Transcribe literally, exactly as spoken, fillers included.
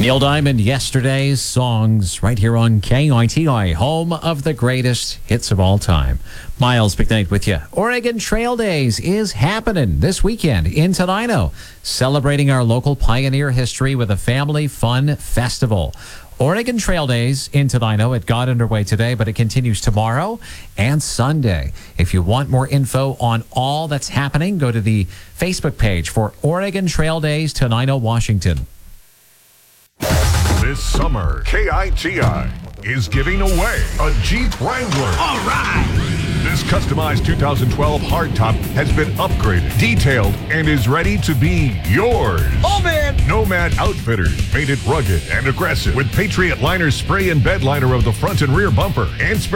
Neil Diamond, Yesterday's Songs, right here on K I T I, home of the greatest hits of all time. Miles McKnight with you. Oregon Trail Days is happening this weekend in Tenino, celebrating our local pioneer history with a family fun festival. Oregon Trail Days in Tenino. It got underway today, but it continues tomorrow and Sunday. If you want more info on all that's happening, go to the Facebook page for Oregon Trail Days, Tenino, Washington. This summer, K I T I is giving away a Jeep Wrangler. All right! This customized two thousand twelve hardtop has been upgraded, detailed, and is ready to be yours. Oh, man! Nomad Outfitters made it rugged and aggressive with Patriot Liner spray and bed liner of the front and rear bumper and spray